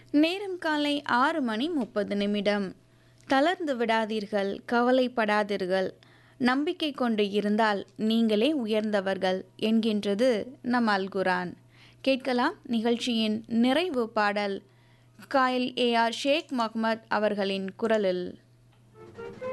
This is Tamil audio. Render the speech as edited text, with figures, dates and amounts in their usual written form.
நேரம் காலை 6:30. தளர்ந்து விடாதீர்கள், கவலைப்படாதீர்கள். நம்பிக்கை கொண்டு இருந்தால் நீங்களே உயர்ந்தவர்கள் என்கின்றது நம் அல்குரான். கேட்கலாம் நிகழ்ச்சியின் நிறைவு பாடல் காயில் AR ஷேக் முகமது அவர்களின் குரலில்.